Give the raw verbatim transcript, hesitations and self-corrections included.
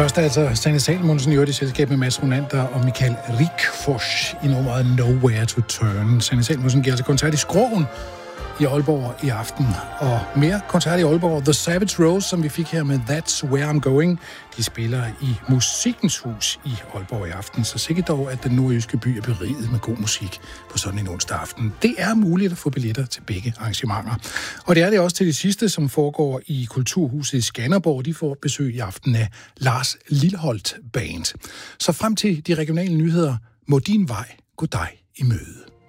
Først er altså Sanne Salomonsen i øvrigt i selskab med Mads Ronander og Michael Rickfors i nummeret Nowhere to Turn. Sanne Salomonsen giver altså koncert i Skroen i Aalborg i aften. Og mere koncert i Aalborg. The Savage Rose, som vi fik her med That's Where I'm Going, de spiller i Musikkens Hus i Aalborg i aften. Så sikkert dog, at den nordjyske by er beriget med god musik på sådan en onsdag aften. Det er muligt at få billetter til begge arrangementer. Og det er det også til det sidste, som foregår i Kulturhuset i Skanderborg. De får besøg i aften af Lars Lilholt Band. Så frem til de regionale nyheder må din vej gå dig i møde.